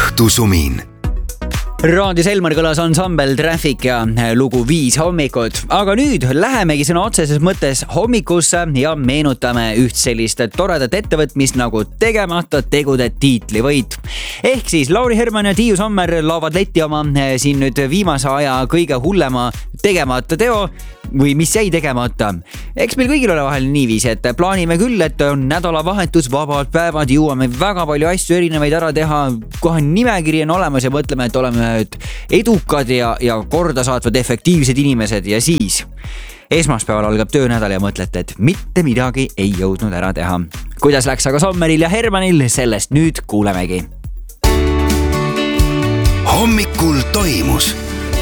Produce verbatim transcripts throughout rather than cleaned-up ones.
Õhtusumin. Raadios Elmar kõlas ansambel Traffic ja lugu Viis hommikut. Aga nüüd lähemegi sõna otseses mõttes hommikusse ja meenutame üht sellist toredat ettevõtmist nagu tegemata tegude tiitlivõit. Ehk siis Lauri Herman ja Tiiu Sommer laovad letti oma siin nüüd viimase aja kõige hullema tegemata teo või mis jäi tegemata. Eks meil kõigil ole vahel niiviisi, et plaanime küll, et on nädalavahetus, vabad päevad, jõuame väga palju asju erinevaid ära teha, kohe nimekiri on olemas ja mõtleme, et oleme edukad ja, ja korda saatvad efektiivsed inimesed ja siis esmaspäeval algab töönädal ja mõtlete, et mitte midagi ei jõudnud ära teha. Kuidas läks aga Sommeril ja Hermanil, sellest nüüd kuulemegi. Hommikul toimus.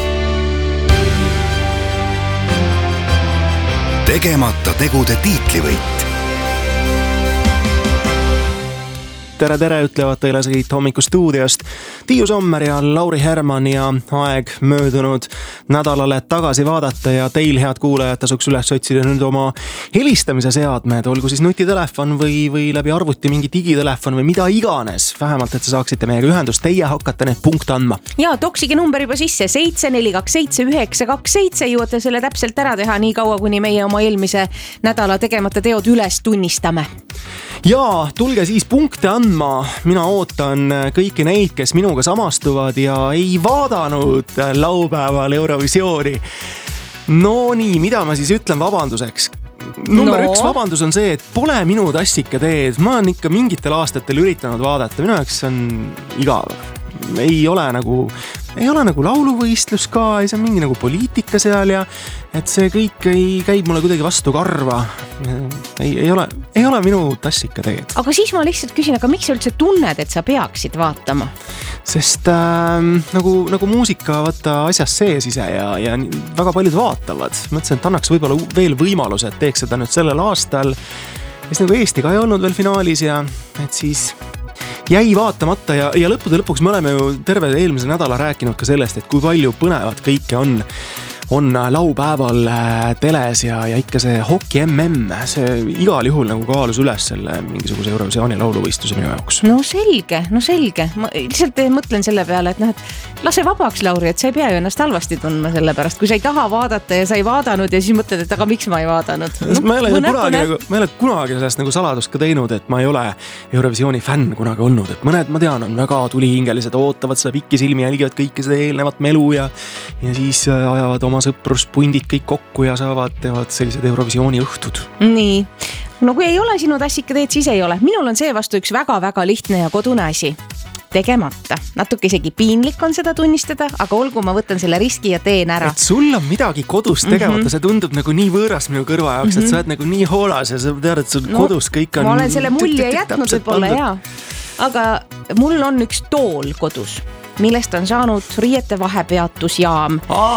Tegemata tegude tiitlivõit. Tere, tere, ütlevad teile siit hommikustuudiost Tiiu Sommer ja Lauri Herman ja aeg möödunud nädalale tagasi vaadata ja teil, head kuulajad, tasuks üles otsida nüüd oma helistamise seadmed, olgu siis nutitelefon või, või läbi arvuti mingi digitelefon või mida iganes, vähemalt, et te saaksite meiega ühendust, teie hakkate need punkte andma. Ja toksige number juba sisse seitse neli kaks seitse üheksa kaks seitse, jõuate selle täpselt ära teha nii kaua, kuni meie oma eelmise nädala tegemata teod üles tunnistame. Ja tulge siis punkte andma, mina ootan kõiki neid, kes minuga samastuvad ja ei vaadanud laupäeval Eurovisiooni. No nii, mida ma siis ütlen vabanduseks? Number no. üks vabandus on see, et pole minu tassike teed, ma olen ikka mingitel aastatel üritanud vaadata, minu jaoks on igav. Ei ole nagu, ei ole nagu lauluvõistlus ka, ei see on mingi nagu poliitika seal ja et see kõik ei käib mulle kuidagi vastu karva. Ei, ei, ole, ei ole minu tassika teed. Aga siis ma lihtsalt küsin, aga miks sa üldse tunned, et sa peaksid vaatama? Sest äh, nagu, nagu muusika võtta asjas sees ise ja, ja väga paljud vaatavad. Mõtlesin, et annaks võib-olla veel võimaluse, et teeks seda nüüd sellel aastal. Ja siis nagu Eesti ka ei olnud veel finaalis ja et siis jäi vaatamata ja, ja lõppude lõpuks me oleme ju terve eelmise nädala rääkinud ka sellest, et kui palju põnevat kõike on, on laupäeval teles ja, ja ikka see hoki M M, see igal juhul nagu kaalus üles selle mingisuguse Eurovisiooni lauluvõistluse minu jaoks. No selge, no selge. Ma lihtsalt mõtlen selle peale, et noh, et lase vabaks, Lauri, et sa ei pea ju ennast halvasti tundma selle pärast, kui sa ei taha vaadata ja sa ei vaadanud ja siis mõtled, et aga miks ma ei vaadanud. No, ma, ei ole kunagi, nagu, ma ei ole kunagi sellest nagu saladust ka teinud, et ma ei ole Eurovisiooni fänn kunagi olnud, et mõned, ma tean, on väga tulihingelised, ootavad seda pikki silmi, jälgivad kõike seda eelnevat melu ja, ja siis ajavad oma sõpruspundid kõik kokku ja saavad, teevad sellised Eurovisiooni õhtud. Nii, no kui ei ole sinu tassika teed, siis ei ole. Minul on see vastu üks väga-väga lihtne ja kodune asi. Tegemata. Natuke isegi piinlik on seda tunnistada, aga olgu, ma võtan selle riski ja teen ära. Et sul on midagi kodus tegemata, mm-hmm. see tundub nagu nii võõras minu kõrva jaoks, mm-hmm. et sa oled nagu nii hoolas ja sa tead, et sul no, kodus kõik on... Ma olen selle mulje jätnud võib-olla, jaa. Aga mul on üks tool kodus, millest on saanud riiete vahepeatusjaam.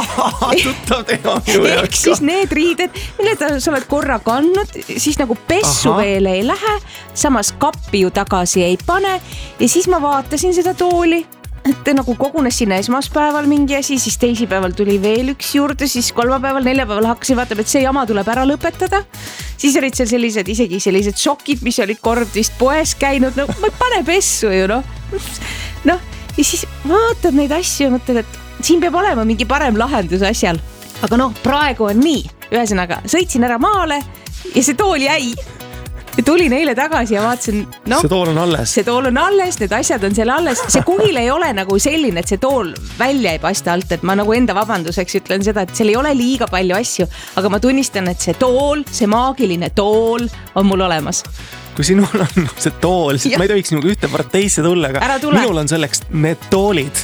Tuttav teha minu jaoks. Ehk siis need riided, mille sa oled korra kandnud, siis nagu pessu Aha. veel ei lähe, samas kappi ju tagasi ei pane ja siis ma vaatasin seda tooli, et nagu kogunes sinna esmaspäeval mingi asi, siis teisipäeval tuli veel üks juurde, siis kolmapäeval, neljapäeval hakkasin vaatama, et see jama tuleb ära lõpetada. Siis olid seal sellised, isegi sellised sokid, mis olid kord vist poes käinud, no ma ei pane pessu ju, noh. Noh, ja siis vaatad neid asju ja mõtled, et siin peab olema mingi parem lahendus asjal. Aga noh, praegu on nii. Ühesõnaga, sõitsin ära maale ja see tool jäi. Ja tulin eile tagasi ja vaatasin, no, see tool on alles. See tool on alles, need asjad on seal alles. See kuhil ei ole nagu selline, et see tool välja ei paista alt, et ma nagu enda vabanduseks ütlen seda, et seal ei ole liiga palju asju, aga ma tunnistan, et see tool, see maagiline tool on mul olemas. Kui sinul on see tool, siis ja. ma ei tohiks nagu ühte parteisse tulla, aga minul on selleks need toolid.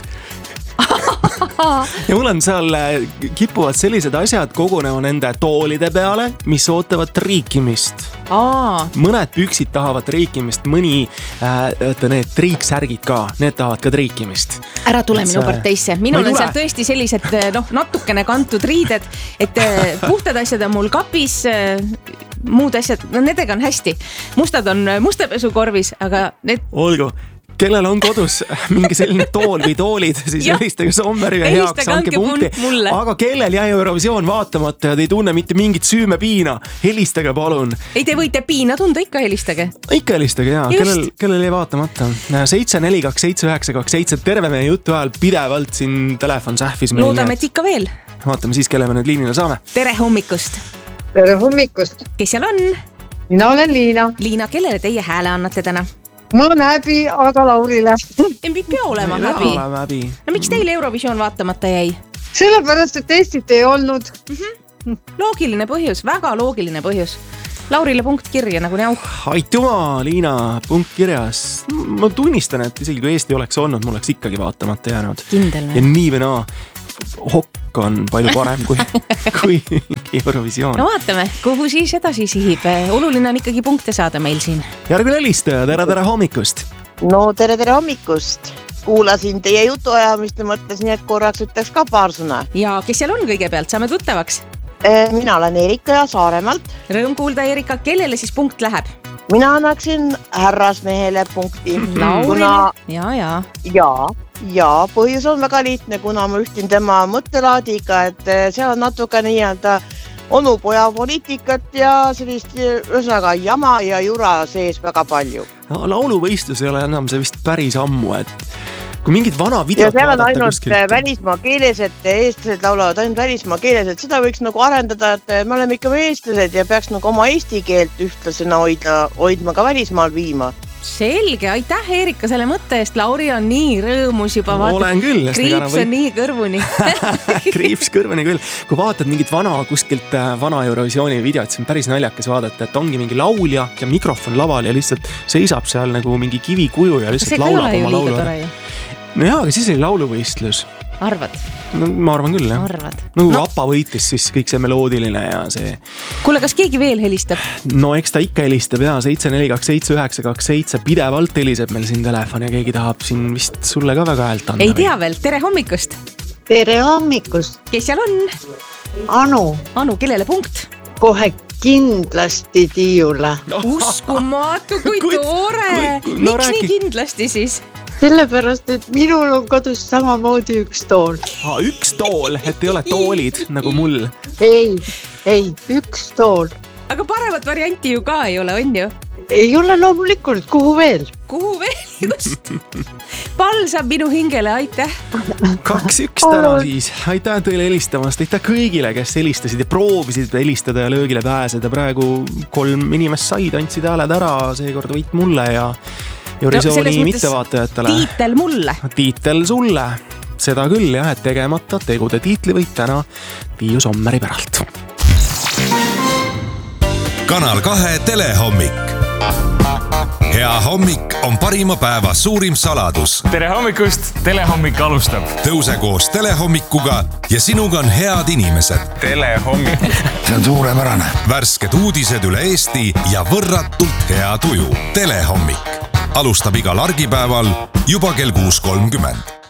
Ja mul on seal, kipuvad sellised asjad kogunema nende toolide peale, mis ootavad triikimist. Aa. Mõned püksid tahavad triikimist, mõni äh, need triiksärgid ka, need tahavad ka triikimist. Ära tule minu parteisse. Minul on seal tõesti sellised noh, natukene kantud riided, et puhtad asjad on mul kapis, muud asjad, no nendega on hästi. Mustad on mustapesukorvis, aga need... Olgu. kellel on kodus mingi selline tool või toolid, siis helistage Sommerile heaks, andke punkti. Aga kellel jäi Eurovisioon vaatamata ja te ei tunne mitte mingit süümepiina, helistage palun. Ei, te võite piina tunda, ikka helistage. Ikka helistage, jaa. Kellel, kellel jäi vaatamata. seitse neli kaks seitse üheksa kaks seitse, terve meie jutu ajal pidevalt siin telefon sähvis. Loodame, et ikka veel. Vaatame siis, kelle me nüüd liinile saame. Tere hommikust. Tere hommikust. Kes seal on? Mina olen Liina. Liina, kellele teie hääle annate täna? Mul on häbi, aga Laurile. Ei pea olema häbi. häbi. No miks teil Eurovisioon vaatamata jäi? Sellepärast, et Eestit ei olnud. Mm-hmm. Loogiline põhjus, väga loogiline põhjus. Laurile punkt kirja nagu näu. Aitüma, Liina, punkt kirjas. Ma tunnistan, et isegi kui Eesti oleks olnud, mul oleks ikkagi vaatamata jäänud. Kindel. Ja nii või naa, hokk on palju parem kui, kui Eurovisioon. No vaatame, kuhu siis edasi sihib. Oluline on ikkagi punkte saada meil siin. Järgmine helistaja, tere, tere hommikust. No tere, tere hommikust. Kuulasin teie jutuajamist ja mõtlesin, et korraks ütleks ka paar sõna. Ja kes seal on kõigepealt, saame tuttavaks? Mina olen Erika ja Saaremaalt. Rõõm kuulda, Erika, kellele siis punkt läheb? Mina annaksin härrasmehele punkti. Laurile, kuna... ja, ja. Ja, ja põhjus on väga lihtne, kuna ma ühtin tema mõttelaadiga, et seal on natuke nii-öelda onupoja poliitikat ja sellist ühesõnaga jama ja jura sees väga palju. No, lauluvõistlus ei ole enam see vist päris ammu, et kui mingid vana videot ja seal on ainult kuskilt välismaa keeles, et eestlased laulavad ainult välismaa keeles, et seda võiks nagu arendada, et me oleme ikka eestlased ja peaks nagu oma eesti keelt ühtlasena hoidma, hoidma ka välismaal viima. Selge, aitäh Erika selle mõtte eest, Lauri on nii rõõmus juba vaata. Olen küll. Kriips on nii kõrvuni. Kriips kõrvuni küll. Kui vaatad mingit vana kuskilt vana Eurovisiooni videot, see on päris naljakas vaadata, et ongi mingi laulja ja mikrofon laval ja lihtsalt seisab seal nagu mingi kivikuju ja lihtsalt laulab oma laulu. No jaa, aga siis oli lauluvõistlus. Arvad? No ma arvan küll, jah. Arvad? Nagu no. Vapa võitis siis kõik see meloodiline ja see... Kuule, kas keegi veel helistab? No eks ta ikka helistab, jaa, seitse neli kaks seitse üheksa kaks seitse, pidevalt heliseb meil siin telefon ja keegi tahab siin vist sulle ka väga häält anda. Ei tea veel, tere hommikust! Tere hommikust! Kes seal on? Anu. Anu, kellele punkt? Kohe kindlasti Tiiule. No. Uskumatu, kui tore! No, miks rääki... nii kindlasti siis? Sellepärast, et minul on kodus samamoodi üks tool. Ah, üks tool, et ei ole toolid nagu mul. Ei, ei, üks tool. Aga paremat varianti ju ka ei ole, on ju? Ei ole loomulikult, kuhu veel? Kuhu veel, just. Pall saab minu hingele, aitäh. Kaks üks täna siis, aitäh teile helistamast, aitäh kõigile, kes helistasid ja proovisid helistada ja löögile pääseda. Praegu kolm inimest said, andsid hääled ära, seekord võit mulle ja Eurovisiooni no, mittevaatajatele. Tiitel mulle. Tiitel sulle. Seda küll jah, et tegemata tegude tiitlivõit täna Tiiu Sommeri päralt. Kanal kahe telehommik. Hea hommik on parima päeva suurim saladus. Tere hommikust, telehommik alustab. Tõuse koos telehommikuga ja sinuga on head inimesed. Telehommik. See on suurepärane. Värsked uudised üle Eesti ja võrratult hea tuju. Telehommik alustab igal argipäeval juba kell kuus kolmkümmend.